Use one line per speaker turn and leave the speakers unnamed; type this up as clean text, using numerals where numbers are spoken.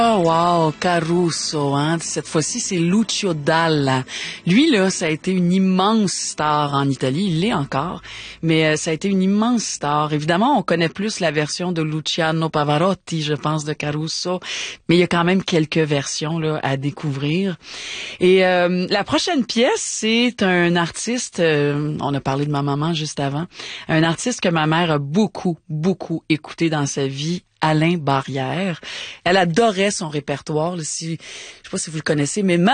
Oh wow, Caruso, hein. Cette fois-ci, c'est Lucio Dalla. Lui, là, ça a été une immense star en Italie. Il l'est encore. Mais ça a été une immense star. Évidemment, on connaît plus la version de Luciano Pavarotti, je pense, de Caruso. Mais il y a quand même quelques versions, là, à découvrir. Et la prochaine pièce, c'est un artiste, on a parlé de ma maman juste avant, un artiste que ma mère a beaucoup, beaucoup écouté dans sa vie, Alain Barrière. Elle adorait son répertoire. Là, je sais pas si vous le connaissez, mais